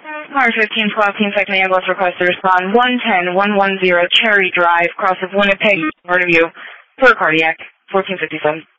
Car 1512, Team Second Ambulance request to respond 110-110 Cherry Drive, cross of Winnipeg, part of you, for cardiac, 1457.